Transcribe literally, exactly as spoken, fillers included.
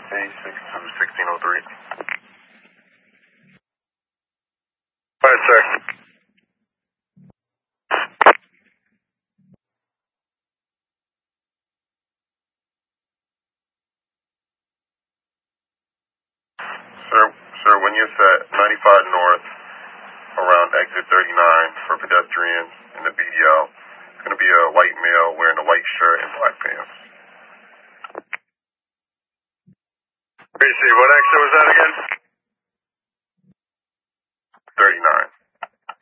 A six two, sixteen oh three. All right, sir. Sir, sir, when you're set, ninety-five north, around exit thirty-nine for pedestrians in the B D L. It's going to be a white male wearing a white shirt and black pants. Appreciate it. What exit was that again?